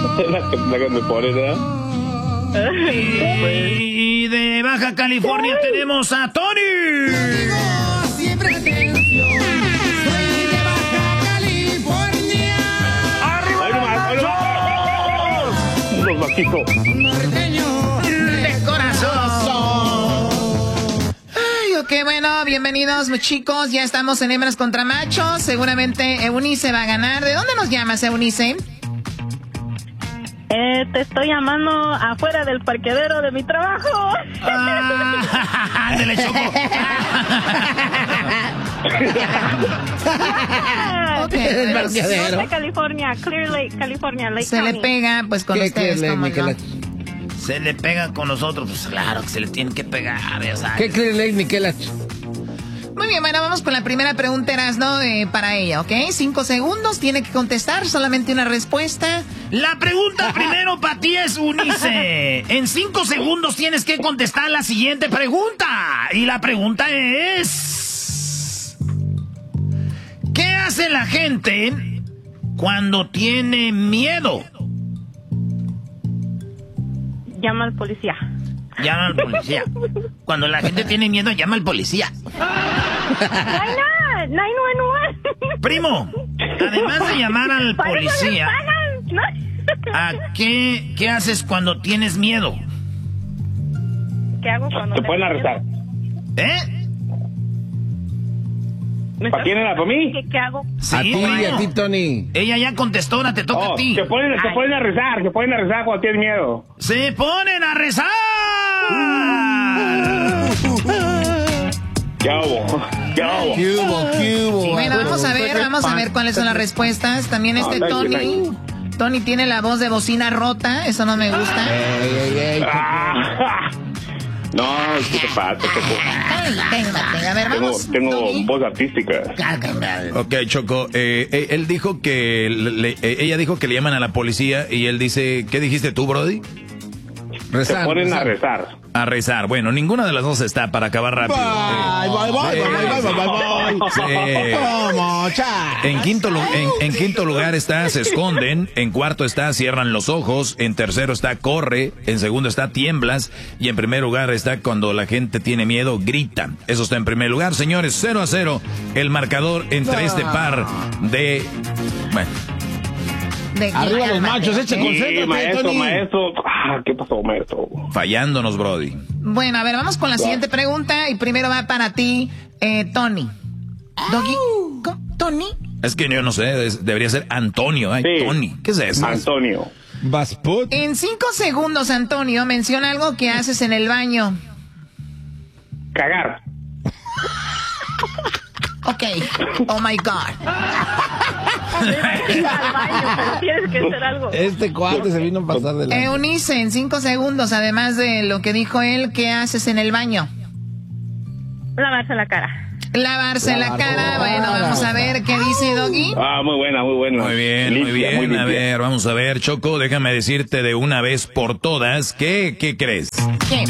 La que me pone, ¿verdad? Y de Baja California tenemos a Tony. Siempre atención. Soy de Baja California. ¡Arriba! Los vaquitos. Norteño ¡De corazón! Ay, ok, bueno, bienvenidos chicos, ya estamos en hembras contra machos, seguramente Eunice va a ganar. ¿De dónde nos llamas, Eunice? Te estoy llamando afuera del parqueadero de mi trabajo. ¡Ándale, Choco! Okay, Norte California, Clear Lake, California, Lake se County. le pega, pues con ustedes como yo. Se le pega con nosotros, pues claro que se le tiene que pegar, ya sabes. ¿Qué Clear Lake, Miquela? Muy bien, bueno, vamos con la primera pregunta, Erasno, para ella, ¿ok? 5 segundos, tiene que contestar, solamente una respuesta. La pregunta primero para ti es, Unice. En 5 segundos tienes que contestar la siguiente pregunta. Y la pregunta es... ¿qué hace la gente cuando tiene miedo? Llama al policía. Llama al policía. Cuando la gente tiene miedo, llama al policía. Why not? 911. Primo, además de llamar al Por eso les policía, pagan, ¿no? ¿a qué haces cuando tienes miedo? ¿Qué hago cuando Te pueden arrestar. ¿Eh? ¿Para quién era? ¿Para mí? ¿Qué hago? Sí, A ti, Tony. ella ya contestó, ahora te toca a ti. Te ponen a rezar, cuando tienes miedo. ¡Se ponen a rezar! Ya hubo. Bueno, vamos a ver cuáles son las respuestas. También Tony tiene la voz de bocina rota, eso no me gusta. No, ¿qué te pasa? A ver, vamos. Tengo voz artística. Ok, Choco, él dijo que ella dijo que le llaman a la policía y él dice, ¿qué dijiste tú, Brody? Se ponen a rezar. A rezar. Bueno, ninguna de las dos está para acabar rápido. En quinto lugar está se esconden. En cuarto está cierran los ojos. En tercero está corre. En segundo está tiemblas. Y en primer lugar está cuando la gente tiene miedo, grita. Eso está en primer lugar, señores. 0-0 el marcador entre este par de... Bueno. Arriba los machos, concéntrate, maestro, Tony. maestro. ¿Qué pasó, maestro? Fallándonos, Brody. Bueno, a ver, vamos con la siguiente pregunta. Y primero va para ti, Tony. Doggy, ¿Tony? Es que yo no sé, debería ser Antonio. Ay, Sí. Tony. ¿Qué es eso? Antonio. Basput. En 5 segundos, Antonio, menciona algo que haces en el baño. Cagar. Ok. Oh my God. Al baño, pero tienes que hacer algo. Este cuate se vino a pasar de la... Eunice, en 5 segundos, además de lo que dijo él, ¿qué haces en el baño? Lavarse la cara. Lavarse la cara. Bueno, vamos a ver qué dice Doggy. Muy buena, muy buena. Muy bien, muy Limpia, bien. muy limpia. A ver, vamos a ver, Choco, déjame decirte de una vez por todas, ¿qué crees? ¿Qué?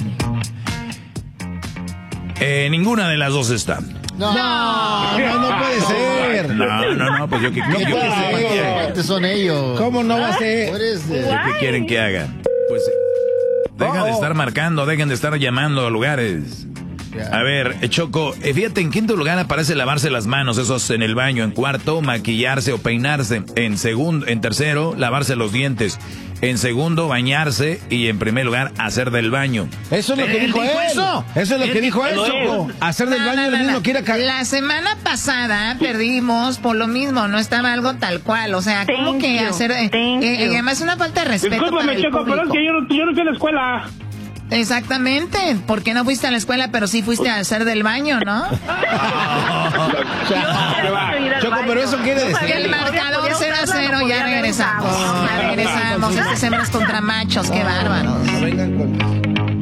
Ninguna de las dos está. No puede ser. No, pues yo qué Son ellos. ¿Cómo no va a ser? ¿Qué quieren que haga? Pues dejen de estar marcando, dejen de estar llamando a lugares. A ver, Choco, fíjate, en quinto lugar aparece lavarse las manos, eso es en el baño. En cuarto, maquillarse o peinarse. En tercero, lavarse los dientes. En segundo, bañarse. Y en primer lugar, hacer del baño. Eso es lo que dijo él. Eso es lo que dijo él, Choco. Hacer del baño lo mismo que ir a cagar. La semana pasada perdimos por lo mismo, no estaba algo tal cual. O sea, ¿cómo que hacer? Además, es una falta de respeto. Discúlpame, para el Choco, pero es público. que yo no fui a la escuela. Exactamente. ¿Por qué no fuiste a la escuela, pero sí fuiste a hacer del baño, no? Choco, pero eso quiere decir... El marcador 0-0, ya regresamos. Ya regresamos. Este es hembras contra machos, qué bárbaros. Vengan con...